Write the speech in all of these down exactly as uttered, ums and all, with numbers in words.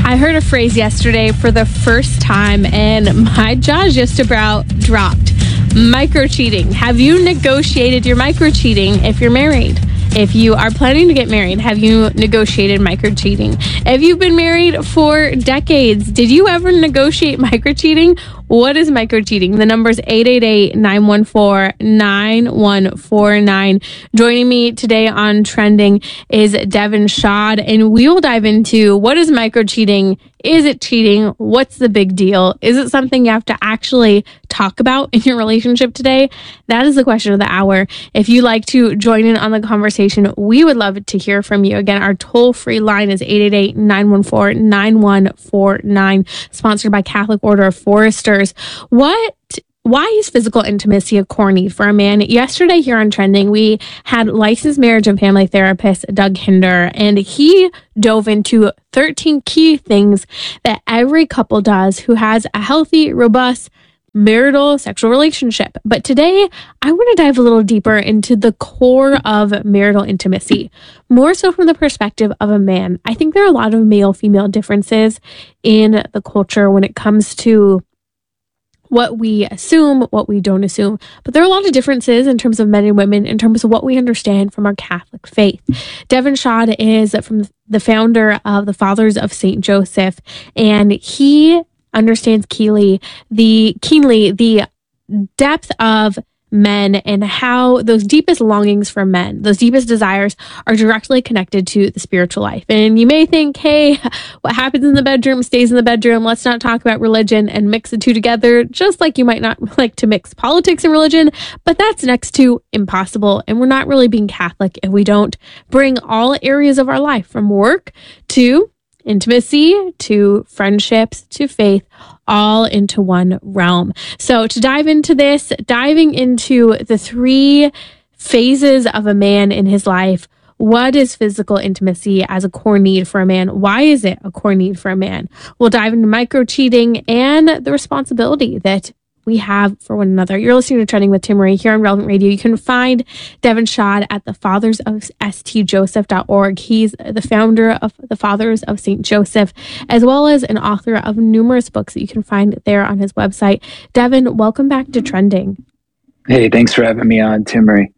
I heard a phrase yesterday for the first time and my jaw just about dropped. Micro cheating. Have you negotiated your micro cheating if you're married? If you are planning to get married, have you negotiated micro cheating? If you've been married for decades, did you ever negotiate micro cheating? What is micro cheating? The number is eight eight eight, nine one four, nine one four nine. Joining me today on Trending is Devin Schad, and we will dive into what is micro cheating. Is it cheating? What's the big deal? Is it something you have to actually talk about in your relationship today? That is the question of the hour. If you'd like to join in on the conversation, we would love to hear from you. Again, our toll-free line is eight eight eight, nine one four, nine one four nine, sponsored by Catholic Order of Foresters. What Why is physical intimacy a core need for a man? Yesterday here on Trending, we had licensed marriage and family therapist Doug Hinder, and he dove into thirteen key things that every couple does who has a healthy, robust marital sexual relationship. But today, I want to dive a little deeper into the core of marital intimacy, more so from the perspective of a man. I think there are a lot of male-female differences in the culture when it comes to what we assume, what we don't assume. But there are a lot of differences in terms of men and women, in terms of what we understand from our Catholic faith. Devin Schad is from the founder of the Fathers of Saint Joseph, and he understands keenly the keenly the depth of men and how those deepest longings for men, those deepest desires, are directly connected to the spiritual life. And you may think, hey, what happens in the bedroom stays in the bedroom. Let's not talk about religion and mix the two together, just like you might not like to mix politics and religion. But that's next to impossible. And we're not really being Catholic if we don't bring all areas of our life, from work to intimacy to friendships to faith, all into one realm. So to dive into this, diving into the three phases of a man in his life. What is physical intimacy as a core need for a man? Why is it a core need for a man? We'll dive into micro cheating and the responsibility that we have for one another. You're listening to Trending with Timmerie here on Relevant Radio. You can find Devin Schad at the fathers of s t joseph dot org. He's the founder of the Fathers of Saint Joseph, as well as an author of numerous books that you can find there on his website. Devin, welcome back to Trending. Hey, thanks for having me on, Timmerie.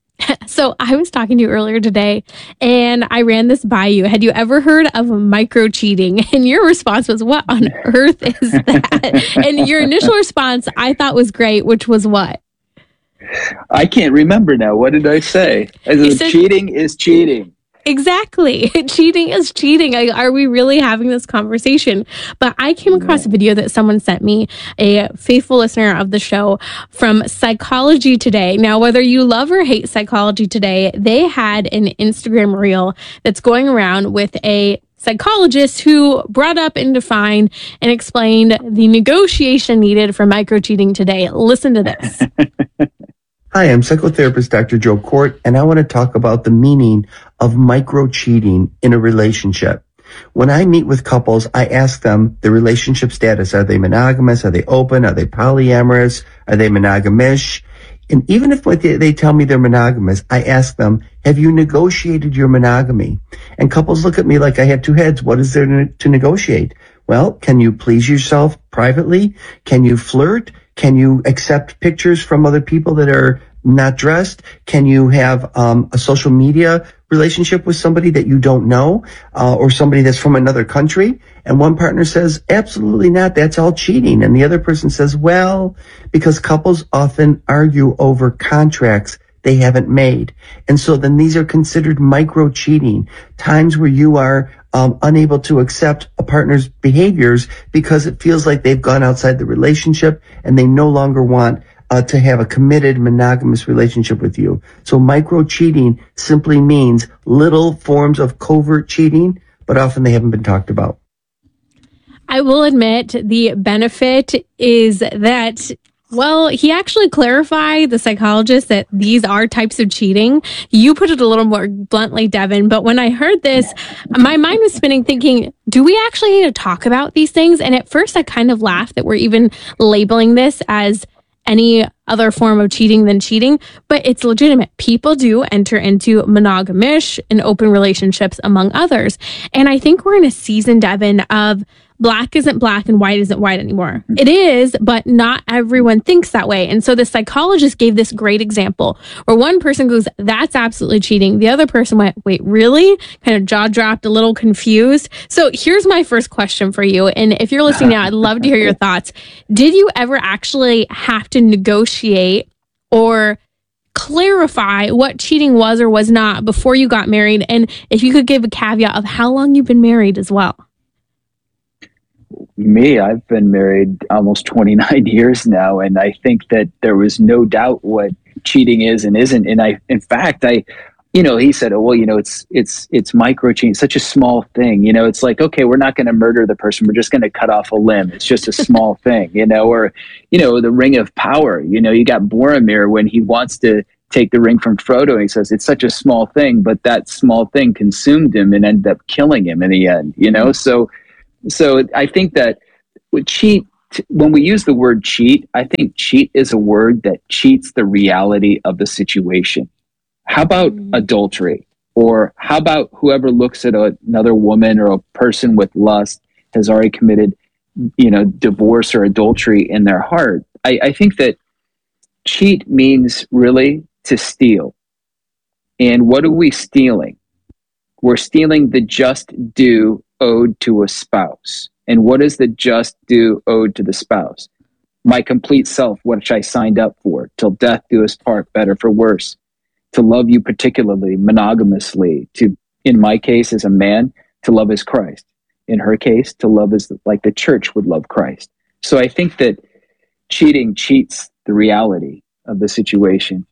So I was talking to you earlier today and I ran this by you. Had you ever heard of micro cheating? And your response was, what on earth is that? And your initial response I thought was great, which was what? I can't remember now. What did I say? I said, said, cheating is cheating. Exactly. Cheating is cheating. Like, are we really having this conversation? But I came across a video that someone sent me, a faithful listener of the show, from Psychology Today. Now, whether you love or hate Psychology Today, they had an Instagram reel that's going around with a psychologist who brought up and defined and explained the negotiation needed for micro cheating today. Listen to this. Hi, I'm psychotherapist Doctor Joe Court, and I want to talk about the meaning of micro-cheating in a relationship. When I meet with couples, I ask them the relationship status. Are they monogamous? Are they open? Are they polyamorous? Are they monogamish? And even if they tell me they're monogamous, I ask them, have you negotiated your monogamy? And couples look at me like I have two heads. What is there to negotiate? Well, can you please yourself privately? Can you flirt? Can you accept pictures from other people that are not dressed? Can you have um, a social media relationship with somebody that you don't know, uh, or somebody that's from another country? And one partner says, absolutely not. That's all cheating. And the other person says, well, because couples often argue over contracts they haven't made. And so then these are considered micro cheating, times where you are um, unable to accept a partner's behaviors because it feels like they've gone outside the relationship and they no longer want uh, to have a committed monogamous relationship with you. So micro cheating simply means little forms of covert cheating, but often they haven't been talked about. I will admit the benefit is that, well, he actually clarified, the psychologist, that these are types of cheating. You put it a little more bluntly, Devin, but when I heard this, my mind was spinning thinking, do we actually need to talk about these things? And at first I kind of laughed that we're even labeling this as any other form of cheating than cheating, but it's legitimate. People do enter into monogamish and open relationships, among others. And I think we're in a season, Devin, of black isn't black and white isn't white anymore. It is, but not everyone thinks that way. And so the psychologist gave this great example where one person goes, that's absolutely cheating. The other person went, wait, really? Kind of jaw dropped, a little confused. So here's my first question for you. And if you're listening now, I'd love to hear your thoughts. Did you ever actually have to negotiate or clarify what cheating was or was not before you got married? And if you could give a caveat of how long you've been married as well. Me, I've been married almost twenty-nine years now, and I think that there was no doubt what cheating is and isn't. And I, in fact, I, you know, he said, "Oh, well, you know, it's it's it's micro cheating, such a small thing." You know, it's like, okay, we're not going to murder the person; we're just going to cut off a limb. It's just a small thing, you know. Or, you know, the Ring of Power. You know, you got Boromir when he wants to take the ring from Frodo, and he says it's such a small thing, but that small thing consumed him and ended up killing him in the end. You know, so. So I think that with cheat, when we use the word cheat, I think cheat is a word that cheats the reality of the situation. How about mm. adultery? Or how about whoever looks at a, another woman or a person with lust has already committed, you know, divorce or adultery in their heart? I, I think that cheat means really to steal. And what are we stealing? We're stealing the just due owed to a spouse. And what is the just due owed to the spouse? My complete self, which I signed up for, till death do us part, better for worse. To love you particularly, monogamously. To, in my case, as a man, to love as Christ. In her case, to love as like the church would love Christ. So I think that cheating cheats the reality of the situation.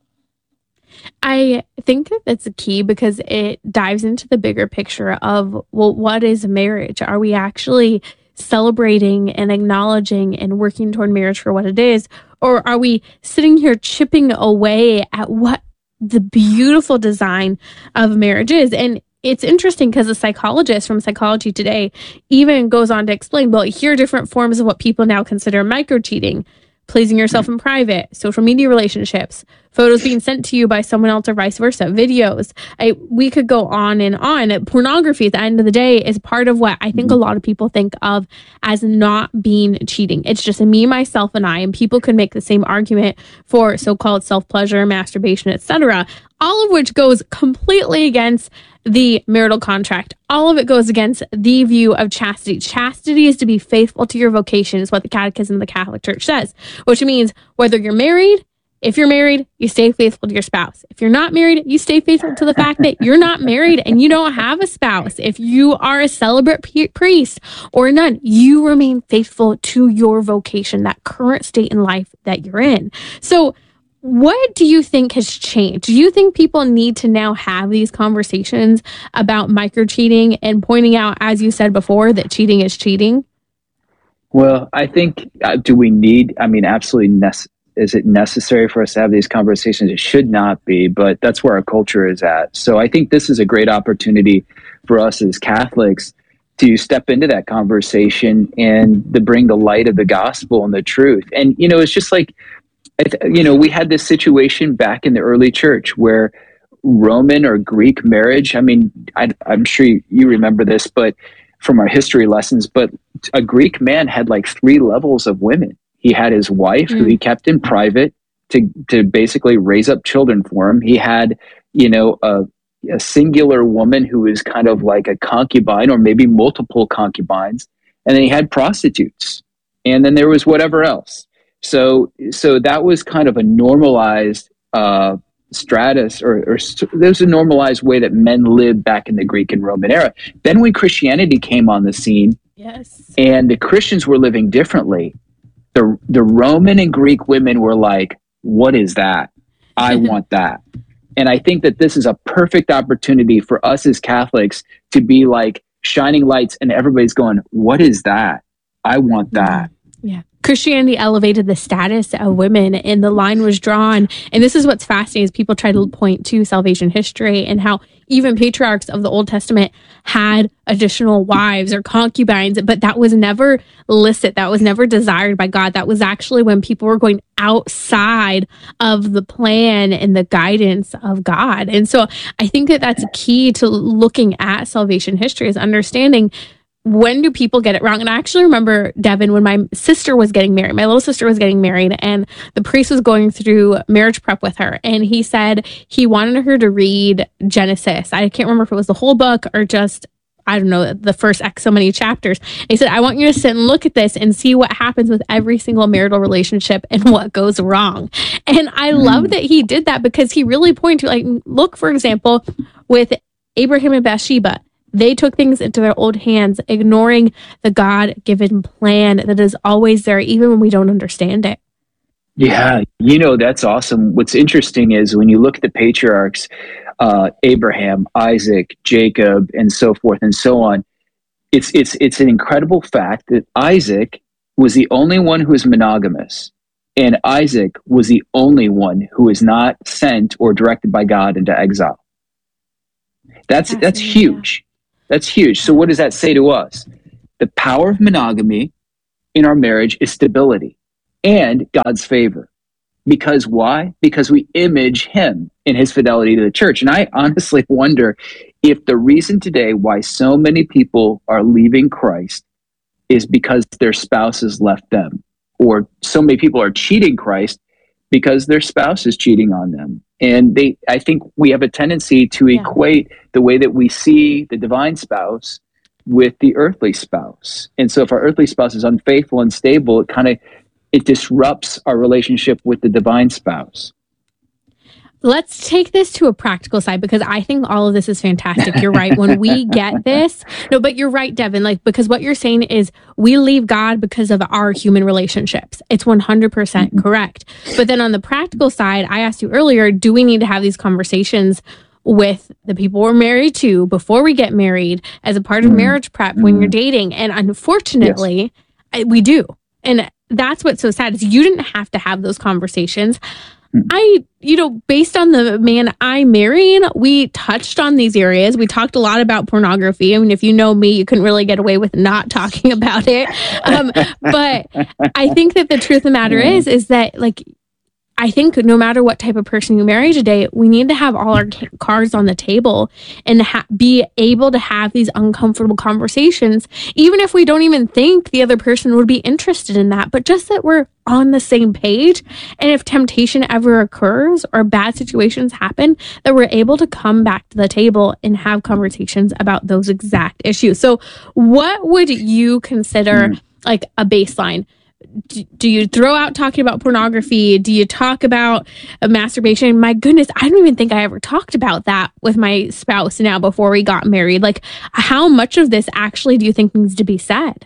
I think that that's a key because it dives into the bigger picture of, well, what is marriage? Are we actually celebrating and acknowledging and working toward marriage for what it is? Or are we sitting here chipping away at what the beautiful design of marriage is? And it's interesting because a psychologist from Psychology Today even goes on to explain, well, here are different forms of what people now consider micro-cheating. Pleasing yourself in private, social media relationships, photos being sent to you by someone else or vice versa, videos. I, we could go on and on. Pornography at the end of the day is part of what I think a lot of people think of as not being cheating. It's just a me, myself, and I, and people could make the same argument for so-called self-pleasure, masturbation, et cetera, all of which goes completely against the marital contract. All of it goes against the view of chastity. Chastity is to be faithful to your vocation, is what the Catechism of the Catholic Church says, which means whether you're married, if you're married, you stay faithful to your spouse. If you're not married, you stay faithful to the fact that you're not married and you don't have a spouse. If you are a celibate p- priest or a nun, you remain faithful to your vocation, that current state in life that you're in. So what do you think has changed? Do you think people need to now have these conversations about micro-cheating and pointing out, as you said before, that cheating is cheating? Well, I think, uh, do we need, I mean, absolutely, nece- is it necessary for us to have these conversations? It should not be, but that's where our culture is at. So I think this is a great opportunity for us as Catholics to step into that conversation and to bring the light of the gospel and the truth. And, you know, it's just like, you know, we had this situation back in the early church where Roman or Greek marriage, I mean, I, I'm sure you, you remember this, but from our history lessons, but a Greek man had like three levels of women. He had his wife, mm. who he kept in private to, to basically raise up children for him. He had, you know, a, a singular woman who was kind of like a concubine or maybe multiple concubines. And then he had prostitutes. And then there was whatever else. So, so that was kind of a normalized uh, stratus, or, or there's a normalized way that men lived back in the Greek and Roman era. Then when Christianity came on the scene, yes, and the Christians were living differently, the the Roman and Greek women were like, "What is that? I want that." And I think that this is a perfect opportunity for us as Catholics to be like shining lights, and everybody's going, "What is that? I want that." Yeah. Christianity elevated the status of women and the line was drawn. And this is what's fascinating is people try to point to salvation history and how even patriarchs of the Old Testament had additional wives or concubines, but that was never licit. That was never desired by God. That was actually when people were going outside of the plan and the guidance of God. And so I think that that's key to looking at salvation history is understanding when do people get it wrong? And I actually remember, Devin, when my sister was getting married, my little sister was getting married, and the priest was going through marriage prep with her. And he said he wanted her to read Genesis. I can't remember if it was the whole book or just, I don't know, the first X so many chapters. And he said, I want you to sit and look at this and see what happens with every single marital relationship and what goes wrong. And I mm. love that he did that because he really pointed to, like, look, for example, with Abraham and Bathsheba. They took things into their own hands, ignoring the God-given plan that is always there, even when we don't understand it. Yeah, you know, that's awesome. What's interesting is when you look at the patriarchs, uh, Abraham, Isaac, Jacob, and so forth and so on, it's it's it's an incredible fact that Isaac was the only one who was monogamous, and Isaac was the only one who was not sent or directed by God into exile. That's that's huge. That's huge. So what does that say to us? The power of monogamy in our marriage is stability and God's favor. Because why? Because we image him in his fidelity to the church. And I honestly wonder if the reason today why so many people are leaving Christ is because their spouses left them, or so many people are cheating Christ because their spouse is cheating on them. And they, I think we have a tendency to yeah. equate the way that we see the divine spouse with the earthly spouse. And so if our earthly spouse is unfaithful and stable, it kind of, it disrupts our relationship with the divine spouse. Let's take this to a practical side because I think all of this is fantastic. You're right. When we get this, no, but you're right, Devin, like, because what you're saying is we leave God because of our human relationships. It's one hundred percent mm-hmm. correct. But then on the practical side, I asked you earlier, do we need to have these conversations with the people we're married to before we get married as a part of mm-hmm. marriage prep when mm-hmm. you're dating? And unfortunately, yes. we do. And that's what's so sad is you didn't have to have those conversations. I, you know, based on the man I married, we touched on these areas. We talked a lot about pornography. I mean, if you know me, you couldn't really get away with not talking about it. Um, but I think that the truth of the matter is, is that, like, I think no matter what type of person you marry today, we need to have all our cards on the table and ha- be able to have these uncomfortable conversations, even if we don't even think the other person would be interested in that, but just that we're on the same page. And if temptation ever occurs or bad situations happen, that we're able to come back to the table and have conversations about those exact issues. So what would you consider mm. like a baseline? Do you throw out talking about pornography? Do you talk about uh, masturbation? My goodness, I don't even think I ever talked about that with my spouse now before we got married. Like, how much of this actually do you think needs to be said?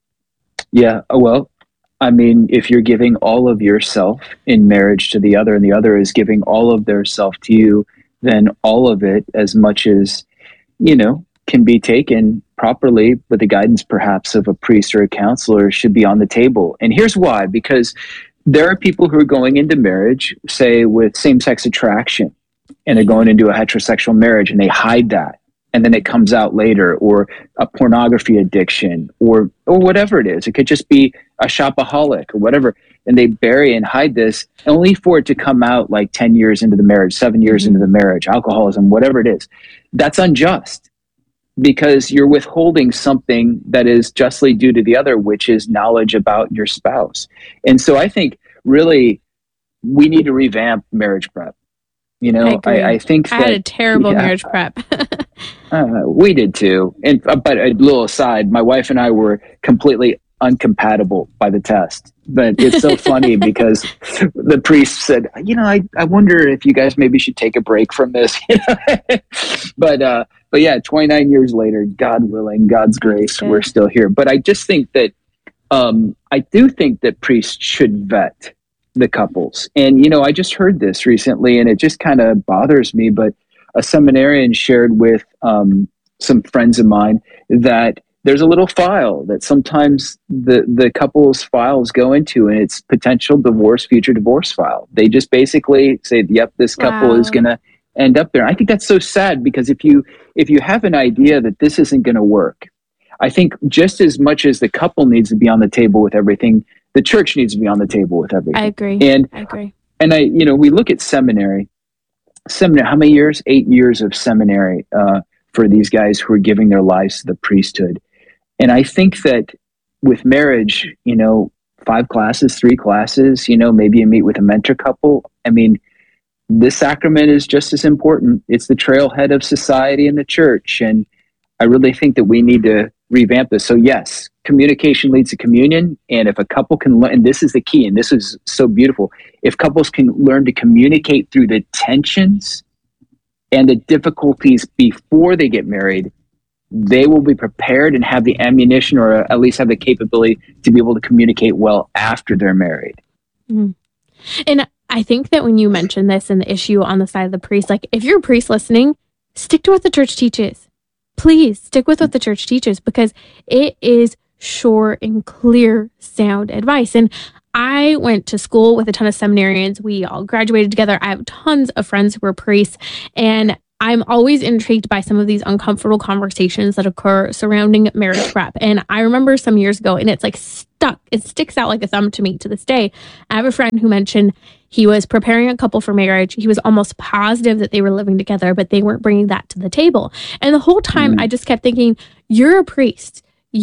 Yeah, well, I mean, if you're giving all of yourself in marriage to the other and the other is giving all of their self to you, then all of it, as much as, you know, can be taken properly with the guidance perhaps of a priest or a counselor, should be on the table. And here's why, because there are people who are going into marriage, say with same-sex attraction, and they're going into a heterosexual marriage and they hide that. And then it comes out later, or a pornography addiction, or or whatever it is. It could just be a shopaholic or whatever. And they bury and hide this only for it to come out like ten years into the marriage, seven years mm-hmm. into the marriage, alcoholism, whatever it is. That's unjust, because you're withholding something that is justly due to the other, which is knowledge about your spouse. And so I think really we need to revamp marriage prep. You know, I, I, I think I that, had a terrible yeah, marriage prep. uh, we did too. And but a little aside, my wife and I were completely uncompatible by the test. But it's so funny because the priest said, you know, I, I wonder if you guys maybe should take a break from this. but uh, but yeah, twenty-nine years later, God willing, God's grace, we're still here. But I just think that um, I do think that priests should vet the couples. And, you know, I just heard this recently and it just kind of bothers me, but a seminarian shared with um, some friends of mine that there's a little file that sometimes the, the couple's files go into, and it's potential divorce, future divorce file. They just basically say, yep, this couple Wow. is going to end up there. I think that's so sad, because if you, if you have an idea that this isn't going to work, I think just as much as the couple needs to be on the table with everything, the church needs to be on the table with everything. I agree. And, I agree. and I, you know, we look at seminary, seminary, how many years? Eight years of seminary, uh, for these guys who are giving their lives to the priesthood. And I think that with marriage, you know, five classes, three classes, you know, maybe you meet with a mentor couple. I mean, this sacrament is just as important. It's the trailhead of society and the church. And I really think that we need to revamp this. So yes, communication leads to communion. And if a couple can learn, and this is the key, and this is so beautiful, if couples can learn to communicate through the tensions and the difficulties before they get married, they will be prepared and have the ammunition, or at least have the capability to be able to communicate well after they're married. Mm. And I think that when you mentioned this and the issue on the side of the priest, like if you're a priest listening, stick to what the church teaches. Please stick with what the church teaches, because it is sure and clear, sound advice. And I went to school with a ton of seminarians. We all graduated together. I have tons of friends who were priests, and I'm always intrigued by some of these uncomfortable conversations that occur surrounding marriage prep. And I remember some years ago, and it's like stuck, it sticks out like a thumb to me to this day. I have a friend who mentioned he was preparing a couple for marriage. He was almost positive that they were living together, but they weren't bringing that to the table. And the whole time Mm. I just kept thinking, you're a priest.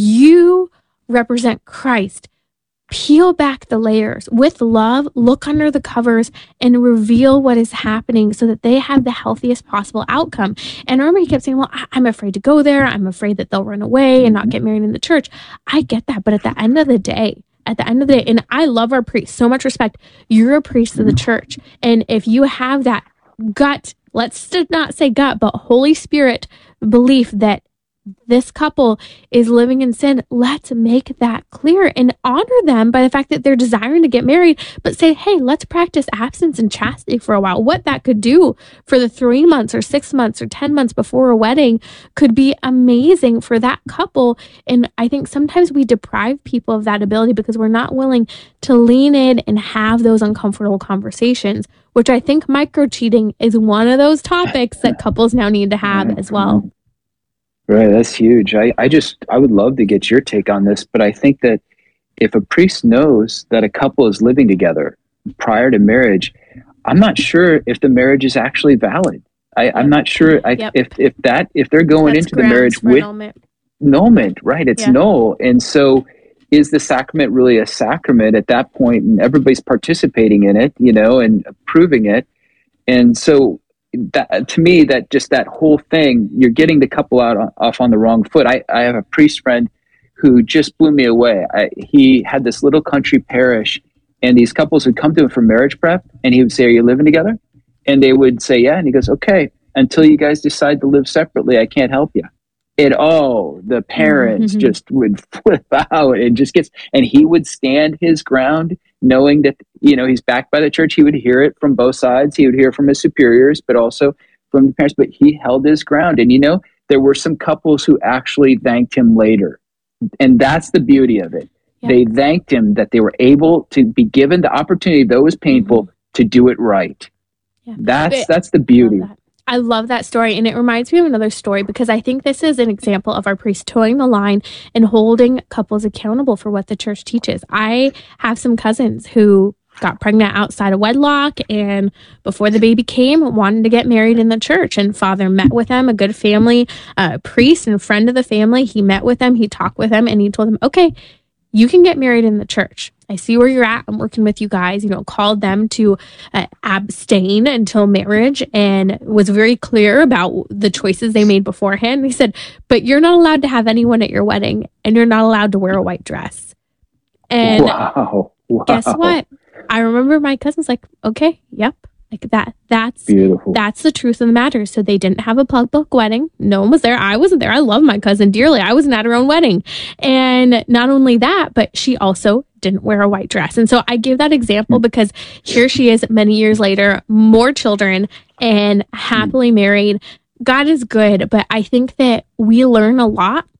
You represent Christ. Peel back the layers with love, look under the covers, and reveal what is happening so that they have the healthiest possible outcome. And I remember he kept saying, well, I- I'm afraid to go there. I'm afraid that they'll run away and not get married in the church. I get that. But at the end of the day, at the end of the day, and I love our priests, so much respect. You're a priest of the church. And if you have that gut, let's not say gut, but Holy Spirit belief that this couple is living in sin, let's make that clear and honor them by the fact that they're desiring to get married, but say, hey, let's practice abstinence and chastity for a while. What that could do for the three months or six months or ten months before a wedding could be amazing for that couple. And I think sometimes we deprive people of that ability because we're not willing to lean in and have those uncomfortable conversations, which I think micro cheating is one of those topics that couples now need to have as well. Right, that's huge. I, I just, I would love to get your take on this, but I think that if a priest knows that a couple is living together prior to marriage, I'm not sure if the marriage is actually valid. I, yep. I'm not sure I, yep. if if that if they're going That's into the marriage with annulment. annulment, right? It's yeah. null, and so is the sacrament really a sacrament at that point? And everybody's participating in it, you know, and approving it, and so. That, to me, that just that whole thing, you're getting the couple out on, off on the wrong foot. I, I have a priest friend who just blew me away. I, he had this little country parish, and these couples would come to him for marriage prep, and he would say, are you living together? And they would say, yeah. And he goes, okay, until you guys decide to live separately, I can't help you. It oh, the parents mm-hmm. just would flip out and just gets, and he would stand his ground, knowing that, you know, he's backed by the church. He would hear it from both sides. He would hear from his superiors, but also from the parents. But he held his ground. And, you know, there were some couples who actually thanked him later. And that's the beauty of it. Yeah. They thanked him that they were able to be given the opportunity, though it was painful, mm-hmm. to do it right. Yeah. That's but that's the beauty. I love that story. And it reminds me of another story because I think this is an example of our priests towing the line and holding couples accountable for what the church teaches. I have some cousins who got pregnant outside of wedlock and before the baby came, wanted to get married in the church. And father met with them, a good family uh, priest and friend of the family. He met with them, he talked with them, and he told them, okay, you can get married in the church. I see where you're at. I'm working with you guys, you know, called them to uh, abstain until marriage and was very clear about the choices they made beforehand. He said, but you're not allowed to have anyone at your wedding and you're not allowed to wear a white dress. And wow. Wow. Guess what? I remember my cousin's like, okay, yep. Like that, that's beautiful. That's the truth of the matter. So they didn't have a public wedding. No one was there. I wasn't there. I love my cousin dearly. I wasn't at her own wedding. And not only that, but she also didn't wear a white dress. And so I give that example because here she is many years later, more children and happily married. God is good. But I think that we learn a lot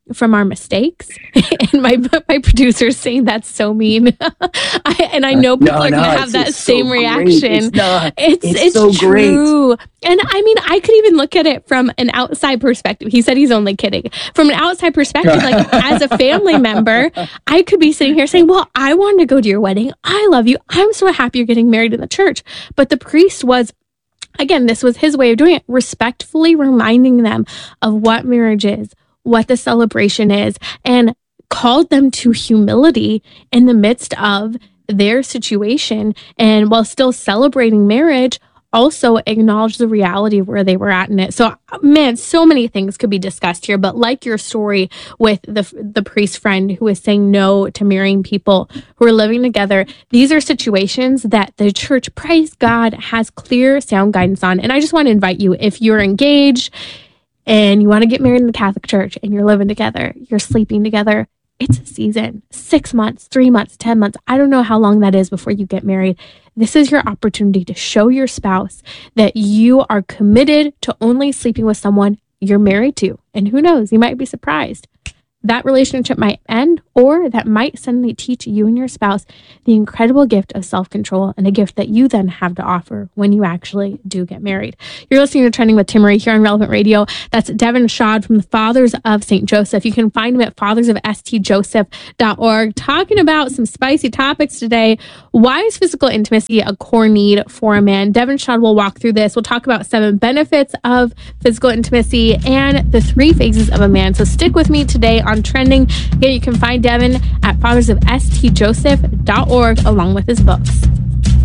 from our mistakes. And my my producer's saying that's so mean. I, and I know people no, are no, going to have that same so reaction. It's, not, it's, it's, it's so true. great. And I mean, I could even look at it from an outside perspective. He said he's only kidding. From an outside perspective, like as a family member, I could be sitting here saying, well, I wanted to go to your wedding. I love you. I'm so happy you're getting married in the church. But the priest was, again, this was his way of doing it, respectfully reminding them of what marriage is, what the celebration is, and called them to humility in the midst of their situation. And while still celebrating marriage, also acknowledge the reality of where they were at in it. So, man, so many things could be discussed here. But like your story with the the priest friend who is saying no to marrying people who are living together, these are situations that the church, praise God, has clear, sound guidance on. And I just want to invite you, if you're engaged and you want to get married in the Catholic Church and you're living together, you're sleeping together, it's a season, six months, three months, ten months. I don't know how long that is before you get married. This is your opportunity to show your spouse that you are committed to only sleeping with someone you're married to. And who knows, you might be surprised. That relationship might end, or that might suddenly teach you and your spouse the incredible gift of self-control, and a gift that you then have to offer when you actually do get married. You're listening to Trending with Timmerie here on Relevant Radio. That's Devin Schaad from the Fathers of Saint Joseph. You can find him at fathers of s t joseph dot org, talking about some spicy topics today. Why is physical intimacy a core need for a man? Devin Schaad will walk through this. We'll talk about seven benefits of physical intimacy and the three phases of a man. So stick with me today on Trending. Again, you can find Devin at fathers of s t joseph dot org along with his books.